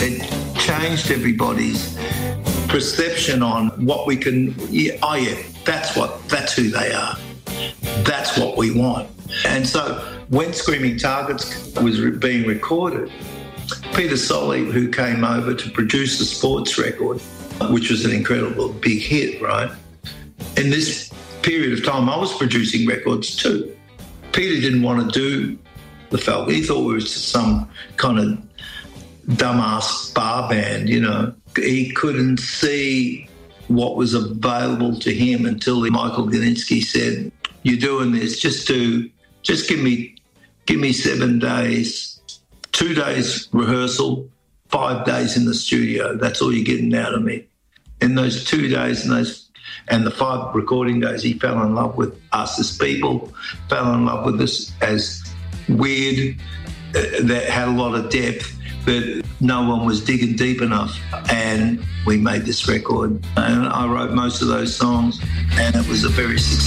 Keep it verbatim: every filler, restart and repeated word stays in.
It changed everybody's perception on what we can, yeah, oh yeah, that's what, that's who they are. That's what we want. And so when Screaming Targets was re- being recorded, Peter Solly, who came over to produce the sports record, which was an incredible big hit, right? In this period of time, I was producing records too. Peter didn't want to do the Falcon. He thought we were some kind of dumbass bar band, you know. He couldn't see what was available to him until Michael Gudinski said, "You're doing this, just do, just give me, give me seven days, two days rehearsal, five days in the studio. That's all you're getting out of me." In those two days and those and the five recording days, he fell in love with us as people, fell in love with us as weird, uh, that had a lot of depth, but no one was digging deep enough. And we made this record. And I wrote most of those songs, and it was a very successful